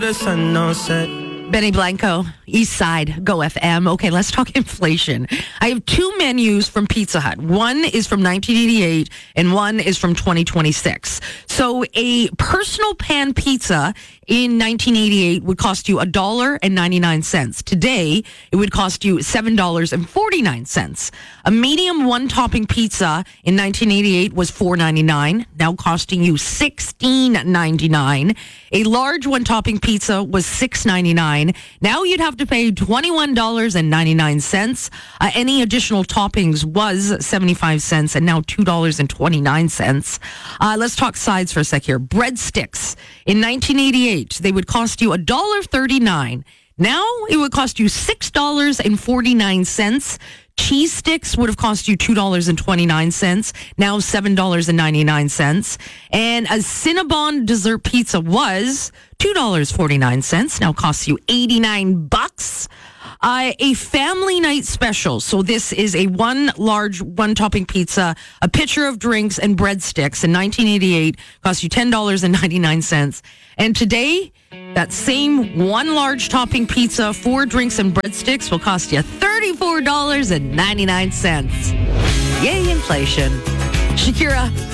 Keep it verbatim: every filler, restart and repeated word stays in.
The sun no set. Benny Blanco, East Side, Go F M. Okay, let's talk inflation. I have two menus from Pizza Hut. One is from nineteen eighty-eight and one is from twenty twenty-six. So a personal pan pizza in nineteen eighty-eight would cost you one dollar and ninety-nine cents. Today, it would cost you seven dollars and forty-nine cents. A medium one-topping pizza in nineteen eighty-eight was four dollars and ninety-nine cents, now costing you sixteen dollars and ninety-nine cents. A large one-topping pizza was six dollars and ninety-nine cents. Now you'd have to pay twenty-one dollars and ninety-nine cents. Uh, any additional toppings was seventy-five cents and now two dollars and twenty-nine cents. Uh, let's talk sides for a sec here. Breadsticks. In nineteen eighty-eight, they would cost you one dollar and thirty-nine cents. Now it would cost you six dollars and forty-nine cents. Cheese sticks would have cost you two dollars and twenty-nine cents, now seven dollars and ninety-nine cents. And a Cinnabon dessert pizza was two dollars and forty-nine cents, now costs you eighty-nine bucks. Uh, a family night special. So this is a one large, one topping pizza, a pitcher of drinks and breadsticks in nineteen eighty-eight, cost you ten dollars and ninety-nine cents. And today, that same one large topping pizza, four drinks and breadsticks will cost you thirty-four dollars and ninety-nine cents. Yay, inflation. Shakira.